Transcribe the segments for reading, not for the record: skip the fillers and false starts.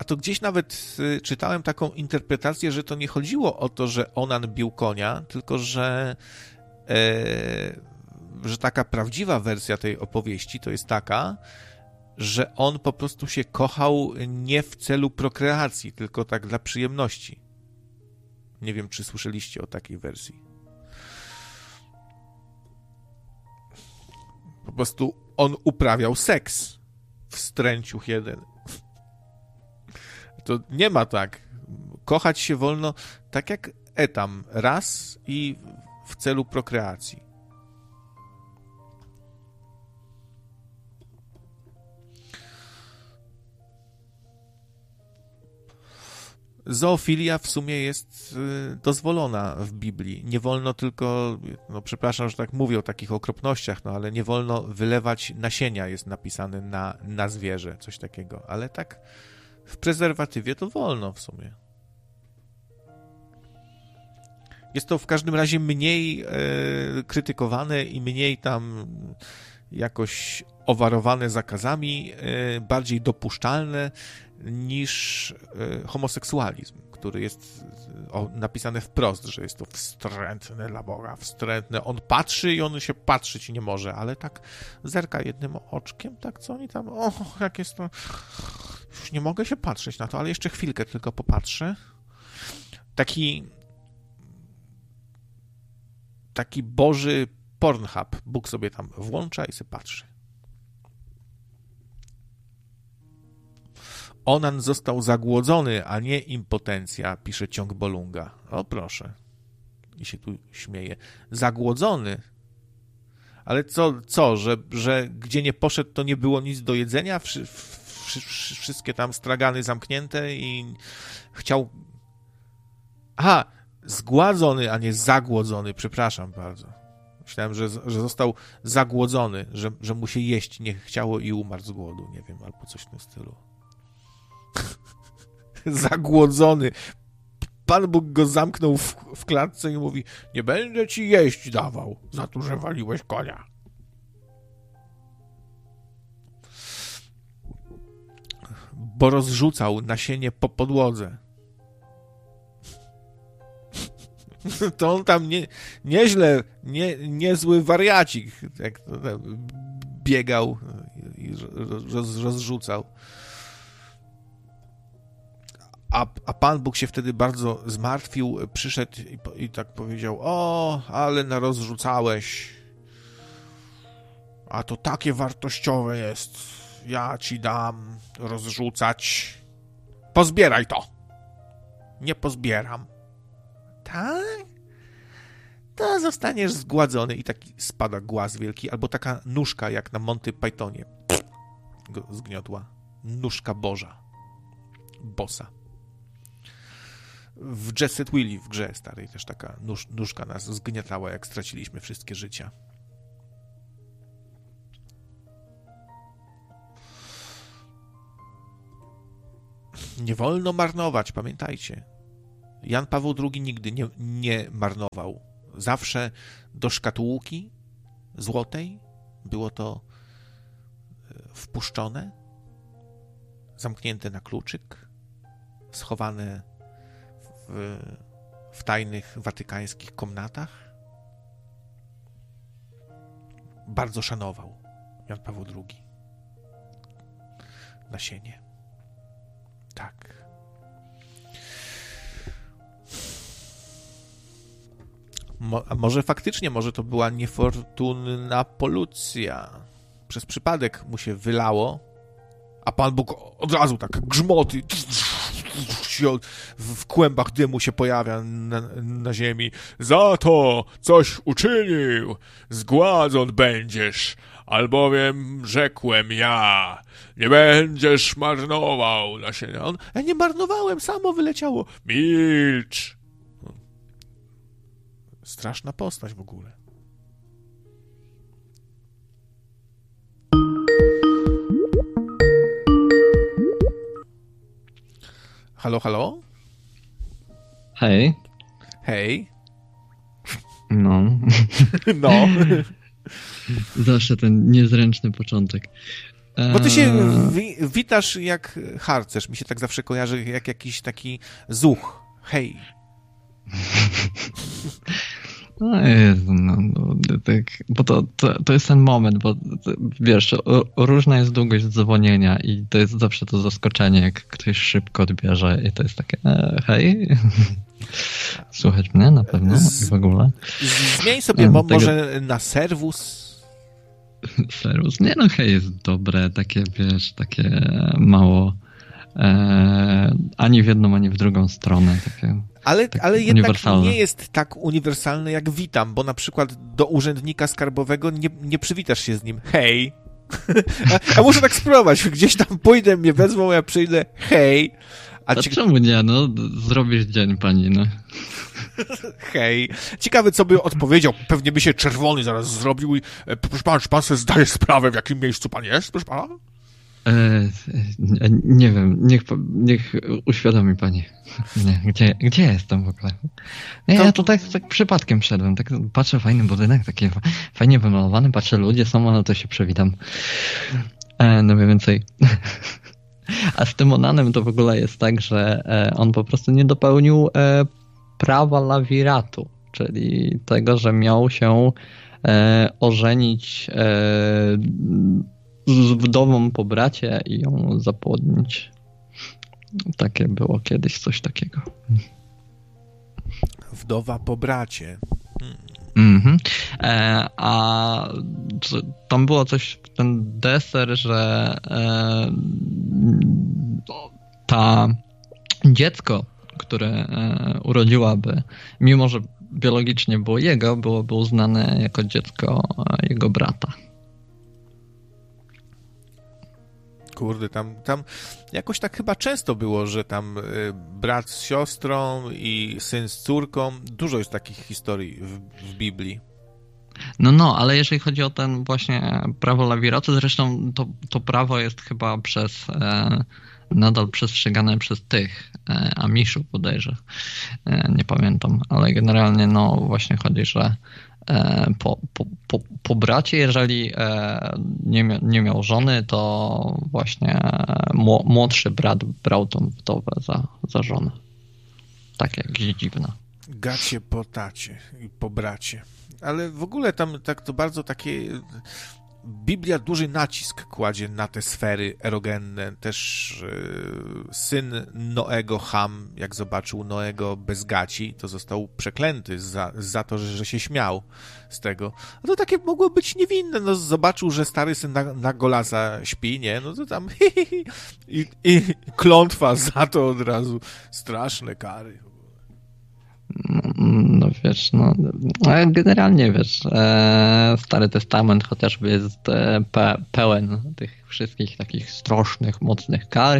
A to gdzieś nawet czytałem taką interpretację, że to nie chodziło o to, że Onan bił konia, tylko że taka prawdziwa wersja tej opowieści to jest taka, że on po prostu się kochał nie w celu prokreacji, tylko tak dla przyjemności. Nie wiem, czy słyszeliście o takiej wersji. Po prostu on uprawiał seks w Stręciu 1. To nie ma tak. Kochać się wolno tak jak Etam, raz i w celu prokreacji. Zoofilia w sumie jest dozwolona w Biblii. Nie wolno tylko, no przepraszam, że tak mówię o takich okropnościach, no ale nie wolno wylewać nasienia, jest napisane na zwierzę, coś takiego. Ale tak w prezerwatywie to wolno w sumie. Jest to w każdym razie mniej krytykowane i mniej tam jakoś owarowane zakazami, bardziej dopuszczalne niż homoseksualizm, który jest napisane wprost, że jest to wstrętne dla Boga, wstrętne. On patrzy i on się patrzeć nie może, ale tak zerka jednym oczkiem, tak co oni tam, jak jest to, już nie mogę się patrzeć na to, ale jeszcze chwilkę tylko popatrzę. Taki Boży Pornhub. Bóg sobie tam włącza i sobie patrzy. Onan został zagłodzony, a nie impotencja, pisze Ciąg Bolunga. O proszę. I się tu śmieje. Zagłodzony? Ale co, że gdzie nie poszedł, to nie było nic do jedzenia? Wszystkie tam stragany zamknięte i chciał... Aha, zgładzony, a nie zagłodzony. Przepraszam bardzo. Myślałem, że został zagłodzony, że mu się jeść nie chciało i umarł z głodu. Nie wiem, albo coś w tym stylu. Zagłodzony. Pan Bóg go zamknął w klatce i mówi: nie będę ci jeść dawał za to, że waliłeś konia. Bo rozrzucał nasienie po podłodze. To on tam nieźle, niezły wariacik, jak to tam biegał i rozrzucał. A Pan Bóg się wtedy bardzo zmartwił, przyszedł i tak powiedział: o, ale narozrzucałeś, a to takie wartościowe jest, ja ci dam rozrzucać, pozbieraj to. Nie pozbieram. Tak? To zostaniesz zgładzony i taki spada głaz wielki, albo taka nóżka jak na Monty Pythonie go zgniotła. Nóżka Boża. Bossa. W Jet Set Willy w grze starej też taka nóżka nas zgniatała, jak straciliśmy wszystkie życia. Nie wolno marnować, pamiętajcie. Jan Paweł II nigdy nie marnował. Zawsze do szkatułki złotej było to wpuszczone, zamknięte na kluczyk, schowane w tajnych watykańskich komnatach. Bardzo szanował Jan Paweł II nasienie. Tak. A może faktycznie, może to była niefortunna polucja. Przez przypadek mu się wylało, a Pan Bóg od razu tak grzmoty w kłębach dymu się pojawia na ziemi. Za to coś uczynił, zgładzony będziesz, albowiem rzekłem ja, nie będziesz marnował nasienia. Ja nie marnowałem, samo wyleciało. Milcz. Straszna postać w ogóle. Halo, halo? Hej. Hej. No. No. Zawsze ten niezręczny początek. Bo ty się witasz jak harcerz. Mi się tak zawsze kojarzy jak jakiś taki zuch. Hej. No Jezu, tak, bo to jest ten moment, bo wiesz, różna jest długość dzwonienia i to jest zawsze to zaskoczenie, jak ktoś szybko odbierze i to jest takie hej, słuchać mnie na pewno i w ogóle. Zmień sobie może na serwus. Serwus, nie no hej jest dobre, takie wiesz, takie mało ani w jedną, ani w drugą stronę, takie... Ale jednak nie jest tak uniwersalny jak witam, bo na przykład do urzędnika skarbowego nie przywitasz się z nim. Hej. A muszę tak spróbować. Gdzieś tam pójdę, mnie wezmą, ja przyjdę. Hej. A czemu nie? No, zrobisz dzień pani, no. Hej. Ciekawe, co by odpowiedział. Pewnie by się czerwony zaraz zrobił i proszę pana, czy pan sobie zdaje sprawę, w jakim miejscu pan jest, proszę pana? Nie wiem, niech uświadomi pani. Nie, gdzie jestem w ogóle? Nie, ja tutaj tak przypadkiem wszedłem, tak patrzę, fajny budynek, taki fajnie wymalowany, patrzę, ludzie są, no to się przywitam. No mniej więcej. A z tym Onanem to w ogóle jest tak, że on po prostu nie dopełnił prawa lawiratu, czyli tego, że miał się ożenić z wdową po bracie i ją zapłodnić. Takie było kiedyś coś takiego. Wdowa po bracie. Mhm. A tam było coś, ten deser, że ta dziecko, które urodziłaby, mimo że biologicznie było jego, byłoby uznane jako dziecko jego brata. Kurde, tam jakoś tak chyba często było, że tam brat z siostrą i syn z córką. Dużo jest takich historii w Biblii. No, ale jeżeli chodzi o ten właśnie prawo lawiratu, zresztą to prawo jest chyba nadal przestrzegane przez tych Amiszu bodajże. Nie pamiętam, ale generalnie no właśnie chodzi, że po bracie, jeżeli nie miał żony, to właśnie młodszy brat brał tą wdowę za żonę. Tak jakieś dziwne. Gacie po tacie i po bracie. Ale w ogóle tam tak to bardzo takie... Biblia duży nacisk kładzie na te sfery erogenne. Też syn Noego, Ham, jak zobaczył Noego bez gaci, to został przeklęty za to, że się śmiał z tego. No to takie mogło być niewinne. No zobaczył, że stary syn na Golasa śpi, nie? No to tam i klątwa za to od razu. Straszne kary. No wiesz, generalnie wiesz, Stary Testament chociażby jest pełen tych wszystkich takich strasznych, mocnych kar,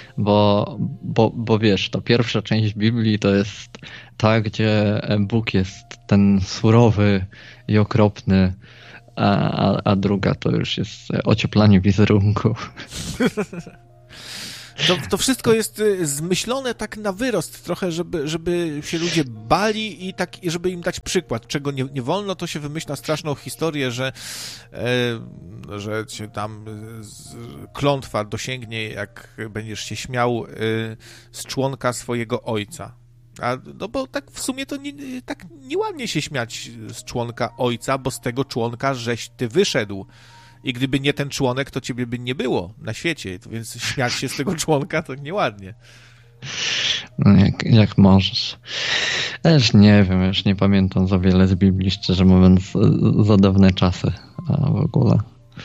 bo wiesz, to pierwsza część Biblii to jest ta, gdzie Bóg jest ten surowy i okropny, a druga to już jest ocieplanie wizerunku. To wszystko jest zmyślone tak na wyrost trochę, żeby się ludzie bali i żeby im dać przykład. Czego nie wolno, to się wymyśla straszną historię, że cię tam klątwa dosięgnie, jak będziesz się śmiał z członka swojego ojca. No bo tak w sumie to tak nieładnie się śmiać z członka ojca, bo z tego członka żeś ty wyszedł. I gdyby nie ten członek, to ciebie by nie było na świecie, więc śmiać się z tego członka to nieładnie. No jak możesz. Też nie wiem, już nie pamiętam za wiele z Biblii, szczerze mówiąc, za dawne czasy w ogóle.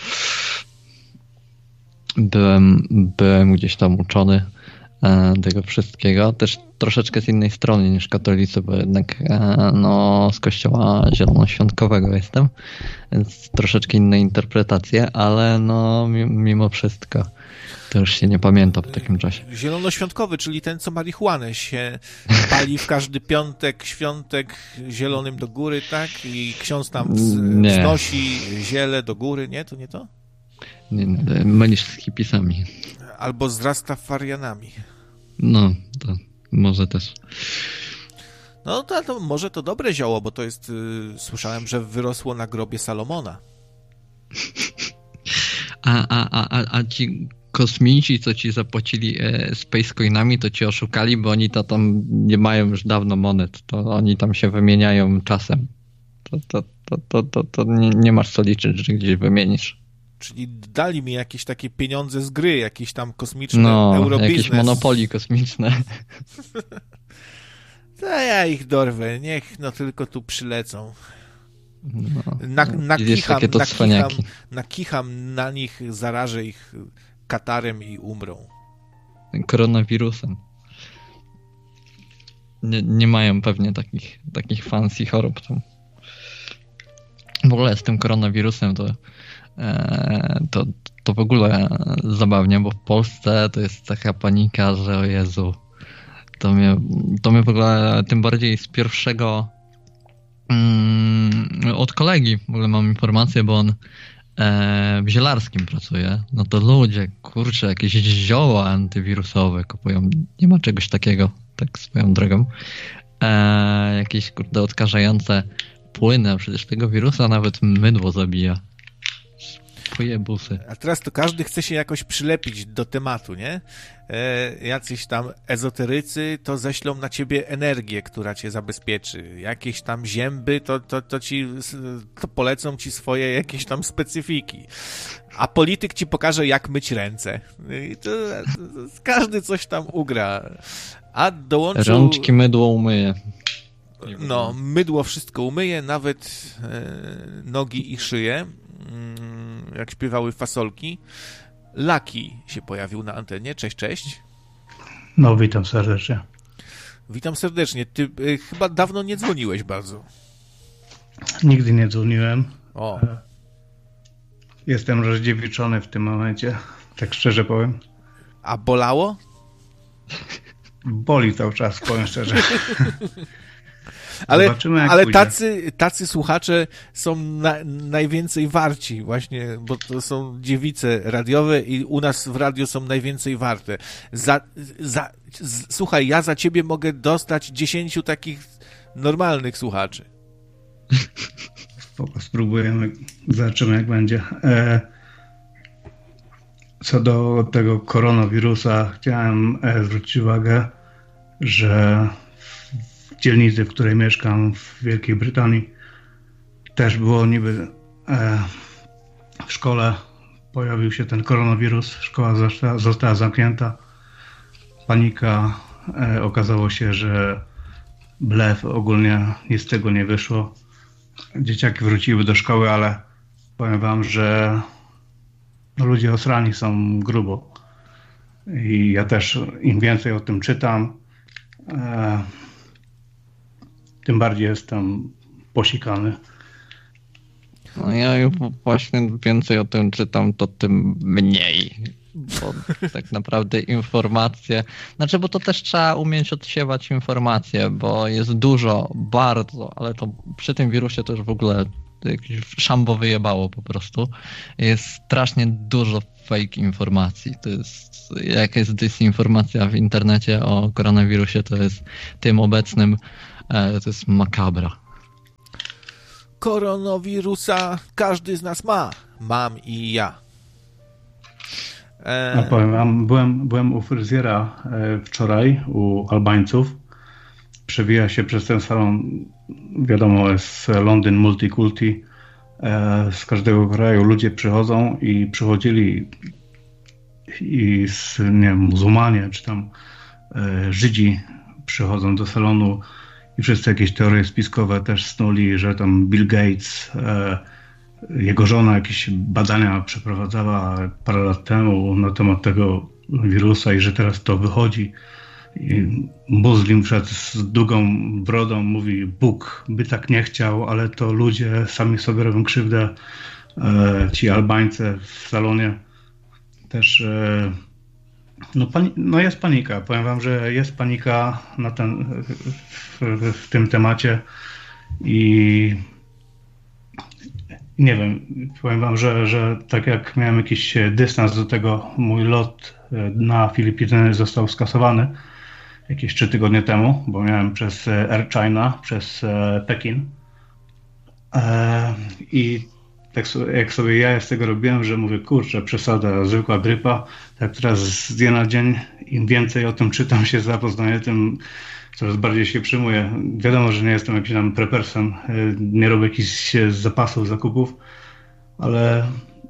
Byłem gdzieś tam uczony tego wszystkiego, też troszeczkę z innej strony niż katolicy, bo jednak z kościoła zielonoświątkowego jestem, więc troszeczkę inne interpretacje, ale mimo wszystko to już się nie pamiętam w takim czasie. Zielonoświątkowy, czyli ten, co marihuanę się pali w każdy świątek zielonym do góry, tak? I ksiądz tam wznosi ziele do góry, nie? To nie to? Nie, mylisz z hipisami. Albo z Rastafarianami. No, to może też. No to może to dobre zioło, bo to jest, słyszałem, że wyrosło na grobie Salomona. A ci kosmici, co ci zapłacili Space Coinami, to ci oszukali, bo oni to tam nie mają już dawno monet, to oni tam się wymieniają czasem. To nie masz co liczyć, że gdzieś wymienisz. Czyli dali mi jakieś takie pieniądze z gry, jakieś tam kosmiczne eurobiznes. Jakieś monopolii kosmiczne. To ja ich dorwę, niech no tylko tu przylecą. Nakicham na nich, zarażę ich katarem i umrą. Koronawirusem. Nie mają pewnie takich fancy chorób tam. W ogóle z tym koronawirusem to w ogóle zabawnie, bo w Polsce to jest taka panika, że o Jezu, to mnie w ogóle tym bardziej z pierwszego od kolegi w ogóle mam informację, bo on w Zielarskim pracuje. No to ludzie, kurczę, jakieś zioła antywirusowe kupują. Nie ma czegoś takiego, tak swoją drogą. Jakieś, kurde, odkażające płyny, a przecież tego wirusa nawet mydło zabija. Pojebusy. A teraz to każdy chce się jakoś przylepić do tematu, nie? Jacyś tam ezoterycy to ześlą na ciebie energię, która cię zabezpieczy. Jakieś tam zięby to polecą ci swoje jakieś tam specyfiki. A polityk ci pokaże, jak myć ręce. Każdy coś tam ugra. A dołączył... Rączki mydło umyje. No, mydło wszystko umyje, nawet nogi i szyję, jak śpiewały fasolki. Laki się pojawił na antenie. Cześć, cześć. No, witam serdecznie. Witam serdecznie. Ty chyba dawno nie dzwoniłeś bardzo. Nigdy nie dzwoniłem. O. Jestem rozdziewiczony w tym momencie, tak szczerze powiem. A bolało? Boli cały czas, powiem szczerze. Ale tacy słuchacze są najwięcej warci właśnie, bo to są dziewice radiowe i u nas w radiu są najwięcej warte. Słuchaj, ja za ciebie mogę dostać 10 takich normalnych słuchaczy. Spoko, spróbujemy, zobaczymy jak będzie. Co do tego koronawirusa, chciałem zwrócić uwagę, że w dzielnicy, w której mieszkam w Wielkiej Brytanii, też było niby w szkole pojawił się ten koronawirus, szkoła została zamknięta, panika, okazało się, że blef, ogólnie nic z tego nie wyszło. Dzieciaki wróciły do szkoły, ale powiem wam, że ludzie osrani są grubo. I ja też im więcej o tym czytam, tym bardziej jestem posikany. No ja już właśnie więcej o tym czytam, to tym mniej. Bo tak naprawdę informacje, bo to też trzeba umieć odsiewać informacje, bo jest dużo, bardzo, ale to przy tym wirusie to już w ogóle jakieś szambo wyjebało po prostu. Jest strasznie dużo fake informacji. To jest, jaka jest dysinformacja w internecie o koronawirusie, to jest tym obecnym, to jest makabra. Koronawirusa każdy z nas ma. Mam i ja. Ja powiem wam, byłem u fryzjera wczoraj, u Albańców. Przewija się przez ten salon, wiadomo, jest Londyn Multikulti. Z każdego kraju ludzie przychodzą i przychodzili i muzułmanie, czy tam Żydzi przychodzą do salonu i wszyscy jakieś teorie spiskowe też snuli, że tam Bill Gates, jego żona jakieś badania przeprowadzała parę lat temu na temat tego wirusa i że teraz to wychodzi. I Muslim wszedł z długą brodą, mówi: Bóg by tak nie chciał, ale to ludzie sami sobie robią krzywdę. Ci Albańcy w salonie też. Jest panika. Powiem wam, że jest panika w tym temacie i nie wiem, powiem wam, że tak jak miałem jakiś dystans do tego, mój lot na Filipiny został skasowany jakieś 3 tygodnie temu, bo miałem przez Air China, przez Pekin. I jak sobie ja z tego robiłem, że mówię, kurczę, przesada, zwykła grypa, tak teraz z dnia na dzień im więcej o tym czytam, się zapoznaję, tym coraz bardziej się przyjmuję. Wiadomo, że nie jestem jakimś tam prepersem, nie robię jakichś zapasów, zakupów, ale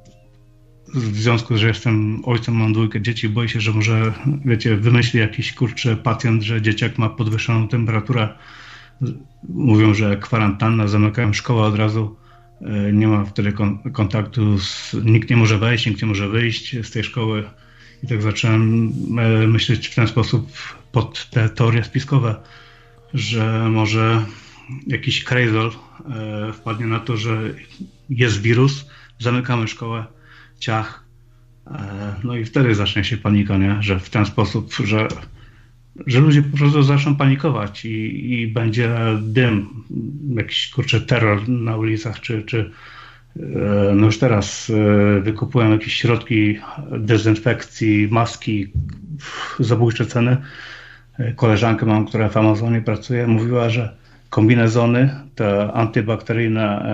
w związku, że jestem ojcem, mam 2 dzieci, boję się, że może, wiecie, wymyśli jakiś, kurczę, pacjent, że dzieciak ma podwyższoną temperaturę. Mówią, że kwarantanna, zamykają szkołę od razu, nie ma wtedy kontaktu, nikt nie może wejść, nikt nie może wyjść z tej szkoły. I tak zacząłem myśleć w ten sposób pod te teorie spiskowe, że może jakiś krejzol wpadnie na to, że jest wirus, zamykamy szkołę, ciach, no i wtedy zacznie się panika, nie? Że w ten sposób, że ludzie po prostu zaczną panikować i będzie dym, jakiś, kurczę, terror na ulicach, czy no już teraz wykupują jakieś środki dezynfekcji, maski, zabójcze ceny. Koleżankę mam, która w Amazonie pracuje, mówiła, że kombinezony, te antybakteryjne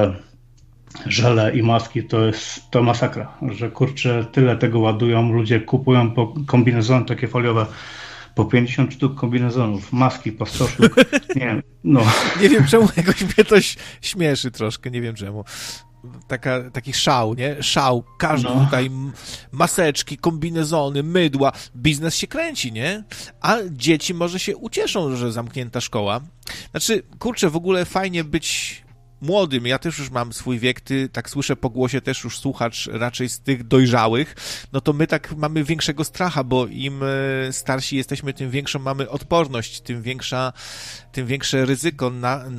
żele i maski to masakra, że kurczę, tyle tego ładują, ludzie kupują po kombinezony takie foliowe, po 50 sztuk kombinezonów, maski po 100 sztuk, nie wiem, no. Nie wiem czemu, jakoś mnie to śmieszy troszkę, nie wiem czemu. Taki szał, nie? Szał, każdy tutaj maseczki, kombinezony, mydła, biznes się kręci, nie? A dzieci może się ucieszą, że zamknięta szkoła. Znaczy, kurczę, w ogóle fajnie być młodym, ja też już mam swój wiek, ty tak słyszę po głosie też już słuchacz raczej z tych dojrzałych, no to my tak mamy większego stracha, bo im starsi jesteśmy, tym większą mamy odporność, tym większe ryzyko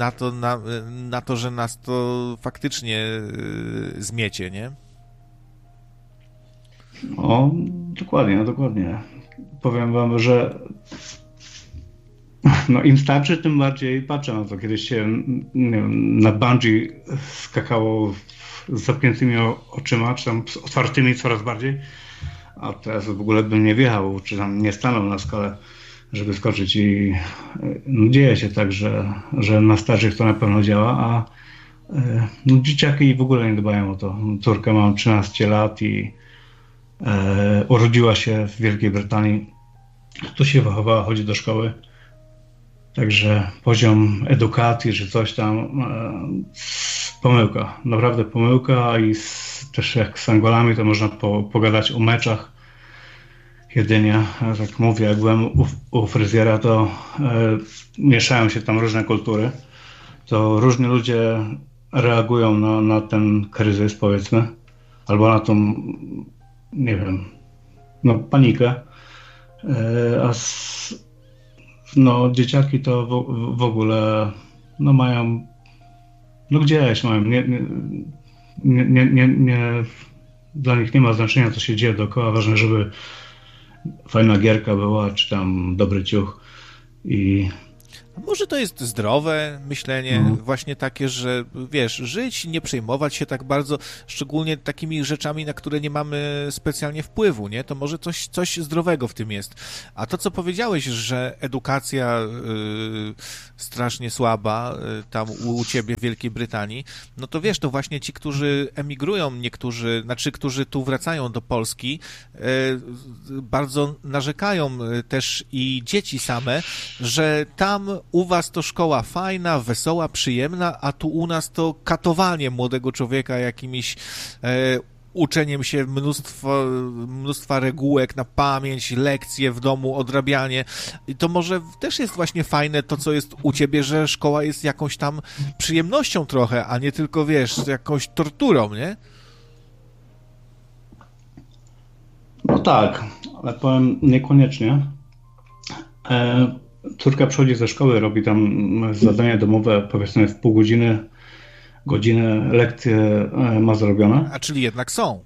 na to, że nas to faktycznie zmiecie, nie? O, dokładnie. Powiem wam, że no im starszy, tym bardziej patrzę na to. Kiedyś się, nie wiem, na bungee skakało z zamkniętymi oczyma, czy tam z otwartymi coraz bardziej, a teraz w ogóle bym nie wjechał, czy tam nie stanął na skalę, żeby skoczyć i no, dzieje się tak, że na starszych to na pewno działa, a no, dzieciaki w ogóle nie dbają o to. Córkę mam 13 lat i urodziła się w Wielkiej Brytanii, tu się wychowała, chodzi do szkoły. Także poziom edukacji, czy coś tam, pomyłka, naprawdę pomyłka i też jak z Angolami to można pogadać o meczach jedynie. Tak mówię, jak byłem u fryzjera, to mieszają się tam różne kultury, to różni ludzie reagują na ten kryzys, powiedzmy, albo na tą, nie wiem, no panikę, no dzieciaki to w ogóle no mają, no gdzieś mają, nie, dla nich nie ma znaczenia, co się dzieje dookoła, ważne, żeby fajna gierka była, czy tam dobry ciuch i... A może to jest zdrowe myślenie, właśnie takie, że wiesz, żyć, nie przejmować się tak bardzo, szczególnie takimi rzeczami, na które nie mamy specjalnie wpływu, nie? To może coś zdrowego w tym jest. A to, co powiedziałeś, że edukacja strasznie słaba tam u ciebie w Wielkiej Brytanii, no to wiesz, to właśnie ci, którzy emigrują, niektórzy, znaczy, którzy tu wracają do Polski, bardzo narzekają też i dzieci same, że tam u was to szkoła fajna, wesoła, przyjemna, a tu u nas to katowanie młodego człowieka jakimiś uczeniem się mnóstwa regułek na pamięć, lekcje w domu, odrabianie. I to może też jest właśnie fajne to, co jest u ciebie, że szkoła jest jakąś tam przyjemnością trochę, a nie tylko, wiesz, jakąś torturą, nie? No tak, ale powiem niekoniecznie. Córka przychodzi ze szkoły, robi tam zadania domowe, powiedzmy w pół godziny, godzinę, lekcje ma zrobione. A czyli jednak są?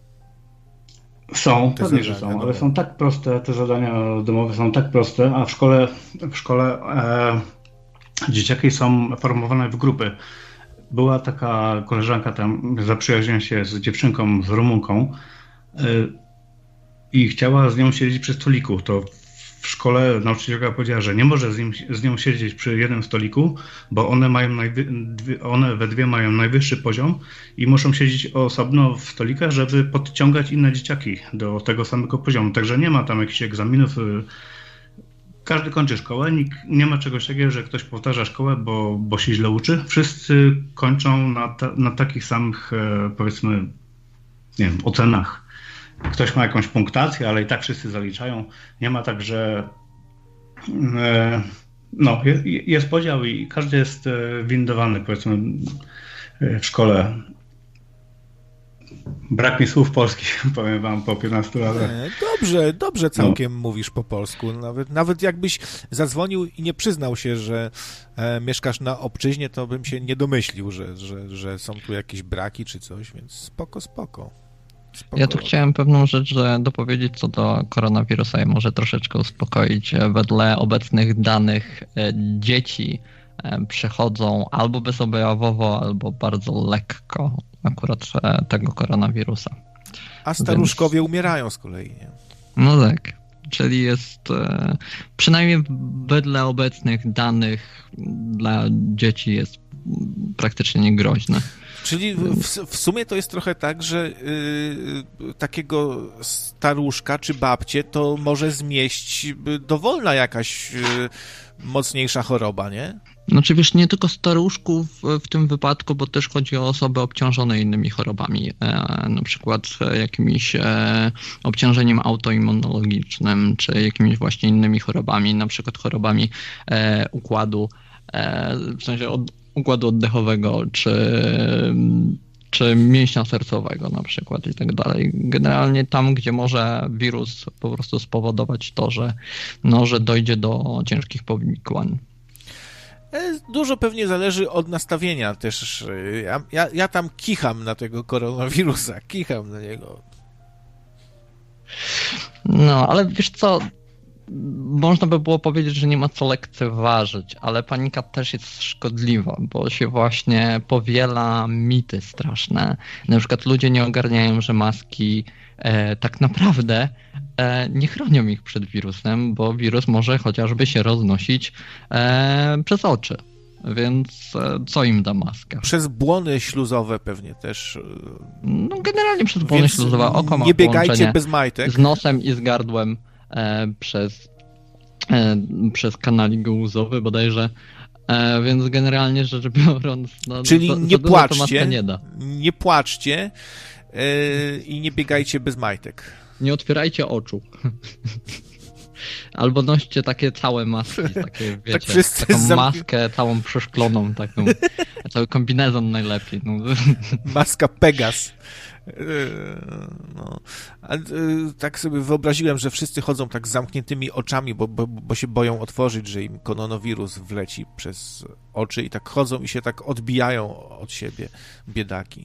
Są, pewnie, że są, ale są tak proste, te zadania domowe są tak proste, a w szkole dzieciaki są formowane w grupy. Była taka koleżanka tam, zaprzyjaźniła się z dziewczynką, z Rumunką i chciała z nią siedzieć przy stoliku. To w szkole nauczycielka powiedziała, że nie może z nią siedzieć przy jednym stoliku, bo one we dwie mają najwyższy poziom i muszą siedzieć osobno w stolikach, żeby podciągać inne dzieciaki do tego samego poziomu. Także nie ma tam jakichś egzaminów. Każdy kończy szkołę, nie ma czegoś takiego, że ktoś powtarza szkołę, bo się źle uczy. Wszyscy kończą na takich samych, powiedzmy, nie wiem, ocenach. Ktoś ma jakąś punktację, ale i tak wszyscy zaliczają. Nie ma tak, że jest podział i każdy jest windowany, powiedzmy, w szkole. Brak mi słów polskich, powiem wam, po 15 latach. Dobrze całkiem mówisz po polsku. Nawet jakbyś zadzwonił i nie przyznał się, że mieszkasz na obczyźnie, to bym się nie domyślił, że są tu jakieś braki czy coś, więc spoko. Ja tu chciałem pewną rzecz dopowiedzieć co do koronawirusa i może troszeczkę uspokoić. Wedle obecnych danych dzieci przechodzą albo bezobjawowo, albo bardzo lekko akurat tego koronawirusa. A staruszkowie umierają z kolei, nie? No tak, czyli jest przynajmniej wedle obecnych danych dla dzieci jest praktycznie niegroźne. Czyli w sumie to jest trochę tak, że takiego staruszka czy babcię to może zmieść dowolna jakaś mocniejsza choroba, nie? Znaczy wiesz, nie tylko staruszków w tym wypadku, bo też chodzi o osoby obciążone innymi chorobami, na przykład jakimś obciążeniem autoimmunologicznym, czy jakimiś właśnie innymi chorobami, na przykład chorobami układu, w sensie układu oddechowego, czy mięśnia sercowego na przykład i tak dalej. Generalnie tam, gdzie może wirus po prostu spowodować to, że dojdzie do ciężkich powikłań. Dużo pewnie zależy od nastawienia też. Ja tam kicham na tego koronawirusa, kicham na niego. No, ale wiesz co, można by było powiedzieć, że nie ma co lekceważyć, ale panika też jest szkodliwa, bo się właśnie powiela mity straszne. Na przykład ludzie nie ogarniają, że maski tak naprawdę nie chronią ich przed wirusem, bo wirus może chociażby się roznosić przez oczy. Więc co im da maska? Przez błony śluzowe pewnie też. No generalnie przez błony śluzowe. Oko ma nie biegajcie bez majtek. Z nosem i z gardłem przez kanalik łzowy bodajże. Więc generalnie rzecz biorąc... No, czyli nie płaczcie, nie płaczcie i nie biegajcie bez majtek. Nie otwierajcie oczu. Albo noście takie całe maski, takie, wiecie, tak taką maskę całą przeszkloną, taką, cały kombinezon najlepiej. No. Maska Pegas. No. Tak sobie wyobraziłem, że wszyscy chodzą tak z zamkniętymi oczami, bo się boją otworzyć, że im koronawirus wleci przez oczy i tak chodzą i się tak odbijają od siebie, biedaki.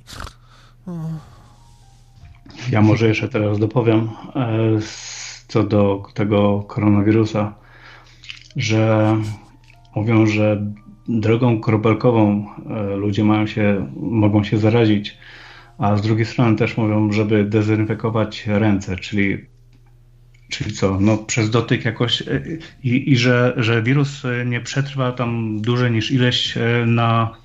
Ja może jeszcze teraz dopowiem co do tego koronawirusa, że mówią, że drogą kropelkową ludzie mogą się zarazić, a z drugiej strony też mówią, żeby dezynfekować ręce, czyli co? No przez dotyk jakoś i że wirus nie przetrwa tam dłużej niż ileś na